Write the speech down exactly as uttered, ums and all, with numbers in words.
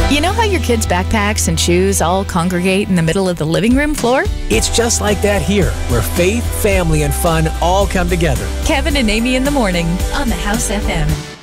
You know how your kids' backpacks and shoes all congregate in the middle of the living room floor? It's just like that here, where faith, family, and fun all come together. Kevin and Amy in the morning on the House F M.